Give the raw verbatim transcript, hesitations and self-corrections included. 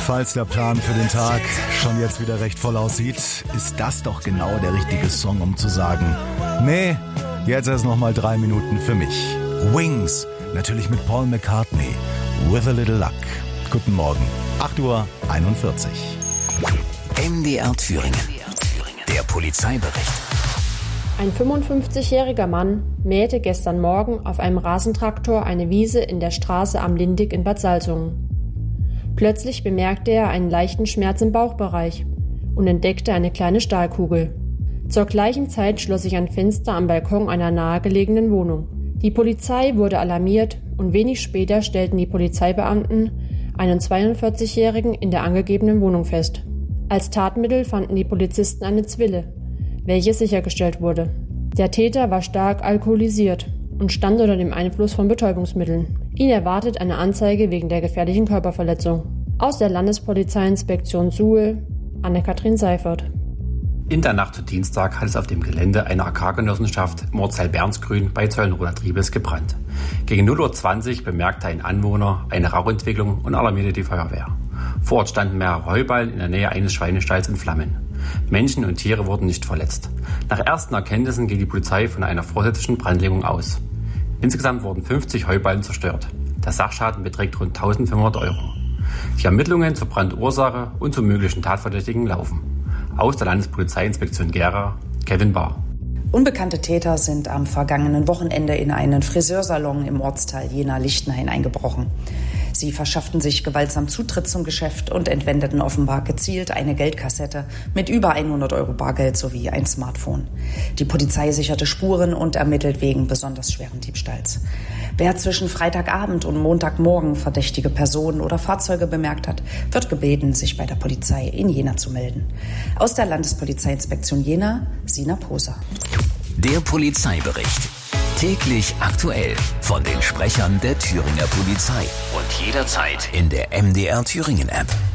Falls der Plan für den Tag schon jetzt wieder recht voll aussieht, ist das doch genau der richtige Song, um zu sagen, nee, jetzt erst noch mal drei Minuten für mich. Wings, natürlich mit Paul McCartney, With a Little Luck. Guten Morgen, acht Uhr einundvierzig. M D R Thüringen, der Polizeibericht. Ein fünfundfünfzigjähriger Mann mähte gestern Morgen auf einem Rasentraktor eine Wiese in der Straße Am Lindig in Bad Salzungen. Plötzlich bemerkte er einen leichten Schmerz im Bauchbereich und entdeckte eine kleine Stahlkugel. Zur gleichen Zeit schloss sich ein Fenster am Balkon einer nahegelegenen Wohnung. Die Polizei wurde alarmiert und wenig später stellten die Polizeibeamten einen zweiundvierzigjährigen in der angegebenen Wohnung fest. Als Tatmittel fanden die Polizisten eine Zwille, welche sichergestellt wurde. Der Täter war stark alkoholisiert und stand unter dem Einfluss von Betäubungsmitteln. Ihn erwartet eine Anzeige wegen der gefährlichen Körperverletzung. Aus der Landespolizeiinspektion Suhl, Anne-Kathrin Seifert. In der Nacht zu Dienstag hat es auf dem Gelände einer Agrargenossenschaft im Ortsteil Bernsgrün bei Zeulenroder-Triebes gebrannt. Gegen null Uhr zwanzig bemerkte ein Anwohner eine Rauchentwicklung und alarmierte die Feuerwehr. Vor Ort standen mehrere Heuballen in der Nähe eines Schweinestalls in Flammen. Menschen und Tiere wurden nicht verletzt. Nach ersten Erkenntnissen geht die Polizei von einer vorsätzlichen Brandlegung aus. Insgesamt wurden fünfzig Heuballen zerstört. Der Sachschaden beträgt rund eintausendfünfhundert Euro. Die Ermittlungen zur Brandursache und zu möglichen Tatverdächtigen laufen. Aus der Landespolizeiinspektion Gera, Kevin Bahr. Unbekannte Täter sind am vergangenen Wochenende in einen Friseursalon im Ortsteil Jena-Lichtenhain eingebrochen. Sie verschafften sich gewaltsam Zutritt zum Geschäft und entwendeten offenbar gezielt eine Geldkassette mit über hundert Euro Bargeld sowie ein Smartphone. Die Polizei sicherte Spuren und ermittelt wegen besonders schweren Diebstahls. Wer zwischen Freitagabend und Montagmorgen verdächtige Personen oder Fahrzeuge bemerkt hat, wird gebeten, sich bei der Polizei in Jena zu melden. Aus der Landespolizeiinspektion Jena, Sina Poser. Der Polizeibericht. Täglich aktuell von den Sprechern der Thüringer Polizei und jederzeit in der M D R Thüringen App.